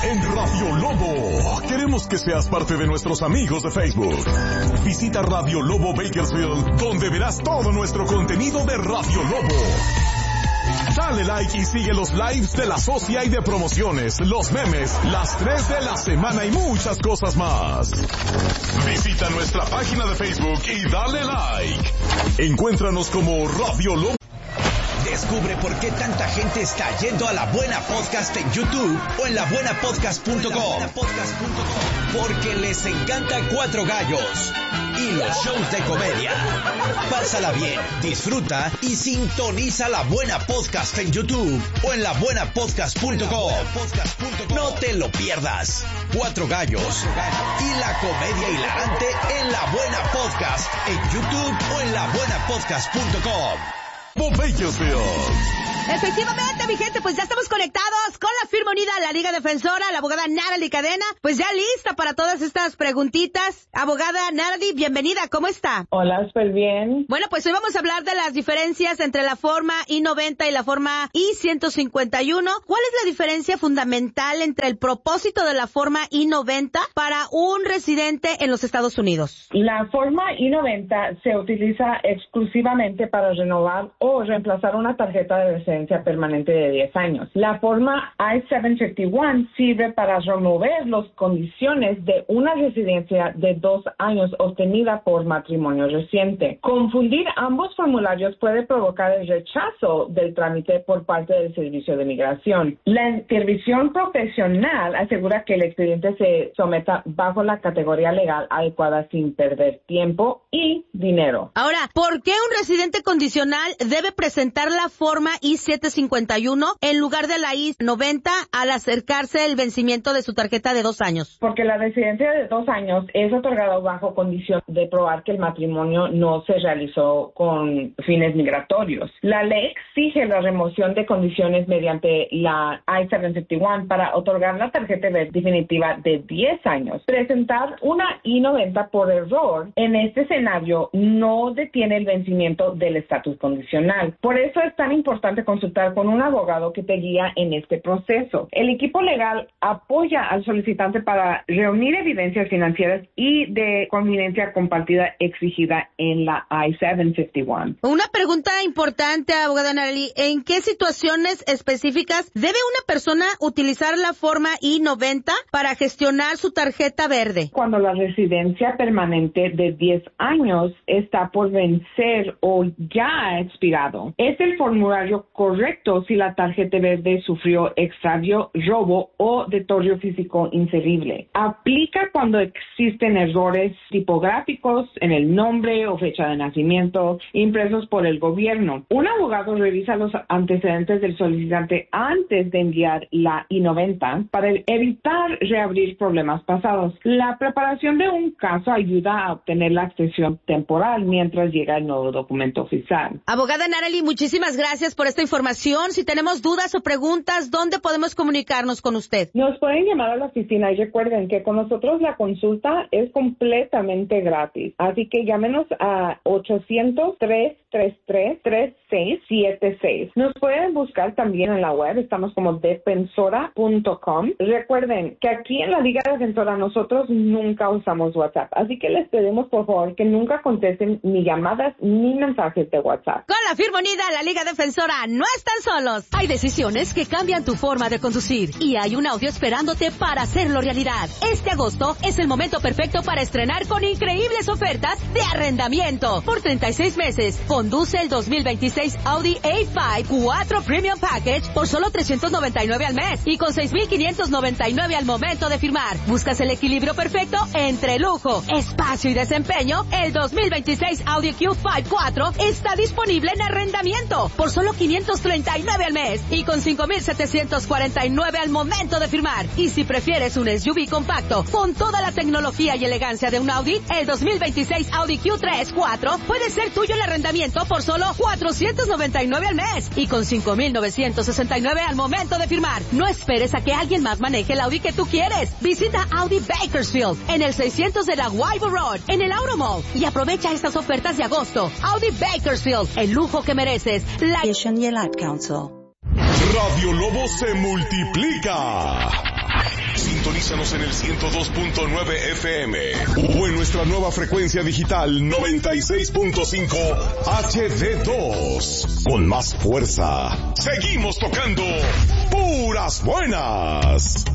en Radio Lobo. Queremos que seas parte de nuestros amigos de Facebook. Visita Radio Lobo Bakersfield, donde verás todo nuestro contenido de Radio Lobo. Dale like y sigue los lives de la socia y de promociones, los memes, las 3 de la semana y muchas cosas más. Visita nuestra página de Facebook y dale like. Encuéntranos como Radio Lobo. Descubre por qué tanta gente está yendo a La Buena Podcast en YouTube o en labuenapodcast.com. Porque les encanta Cuatro Gallos y los shows de comedia. Pásala bien, disfruta y sintoniza La Buena Podcast en YouTube o en labuenapodcast.com. No te lo pierdas. Cuatro Gallos y la comedia hilarante en La Buena Podcast en YouTube o en labuenapodcast.com. Efectivamente, mi gente, pues ya estamos conectados con la firma unida, la Liga Defensora, la abogada Natalie Cadena, pues ya lista para todas estas preguntitas. Abogada Natalie, bienvenida, ¿cómo está? Hola, súper bien. Bueno, pues hoy vamos a hablar de las diferencias entre la forma I-90 y la forma I-151. ¿Cuál es la diferencia fundamental entre el propósito de la forma I-90 para un residente en los Estados Unidos? La forma I-90 se utiliza exclusivamente para renovar o reemplazar una tarjeta de residencia permanente de 10 años. La forma I-751 sirve para remover las condiciones de una residencia de 2 años obtenida por matrimonio reciente. Confundir ambos formularios puede provocar el rechazo del trámite por parte del Servicio de Migración. La intervención profesional asegura que el expediente se someta bajo la categoría legal adecuada sin perder tiempo y dinero. Ahora, ¿por qué un residente condicional debe presentar la forma I-751 en lugar de la I-90 al acercarse el vencimiento de su tarjeta de 2 años? Porque la residencia de 2 años es otorgada bajo condición de probar que el matrimonio no se realizó con fines migratorios. La ley exige la remoción de condiciones mediante la I-751 para otorgar la tarjeta definitiva de 10 años. Presentar una I-90 por error en este escenario no detiene el vencimiento del estatus condicional. Por eso es tan importante consultar con un abogado que te guía en este proceso. El equipo legal apoya al solicitante para reunir evidencias financieras y de conveniencia compartida exigida en la I-751. Una pregunta importante, abogada Natalie. ¿En qué situaciones específicas debe una persona utilizar la forma I-90 para gestionar su tarjeta verde? Cuando la residencia permanente de 10 años está por vencer o ya ha expirado. Es el formulario correcto si la tarjeta verde sufrió extravío, robo o deterioro físico inserible. Aplica cuando existen errores tipográficos en el nombre o fecha de nacimiento impresos por el gobierno. Un abogado revisa los antecedentes del solicitante antes de enviar la I-90 para evitar reabrir problemas pasados. La preparación de un caso ayuda a obtener la extensión temporal mientras llega el nuevo documento oficial. Abogada Natalie, muchísimas gracias por esta información. Si tenemos dudas o preguntas, ¿dónde podemos comunicarnos con usted? Nos pueden llamar a la oficina y recuerden que con nosotros la consulta es completamente gratis. Así que llámenos a 800-333-3676. Nos pueden buscar también en la web. Estamos como defensora.com. Recuerden que aquí en la Liga Defensora nosotros nunca usamos WhatsApp. Así que les pedimos por favor que nunca contesten ni llamadas ni mensajes de WhatsApp. Con la firma unida, la Liga Defensora, no están solos. Hay decisiones que cambian tu forma de conducir y hay un audio esperándote para hacerlo realidad. Este agosto es el momento perfecto para estrenar con increíbles ofertas de arrendamiento. Por 36 meses, conduce el 2026 Audi A5 4 Premium Package por solo $399 al mes y con $6,599 al momento de firmar. ¿Buscas el equilibrio perfecto entre lujo, espacio y desempeño? El 2026 Audi Q5 4 está disponible en arrendamiento por solo $539 al mes y con $5,749 al momento de firmar. Y si prefieres un SUV compacto con toda la tecnología y elegancia de un Audi, el 2026 Audi Q3 4 puede ser tuyo en arrendamiento por solo $499 al mes y con $5,969 al momento de firmar. No esperes a que alguien más maneje el Audi que tú quieres. Visita Audi Bakersfield en el 600 de la Wyvern Road en el Auto Mall y aprovecha estas ofertas de agosto. Audi Bakersfield, el lujo que mereces. Radio Lobo se multiplica. Sintonízanos en el 102.9 FM o en nuestra nueva frecuencia digital 96.5 HD2. Con más fuerza, seguimos tocando puras buenas.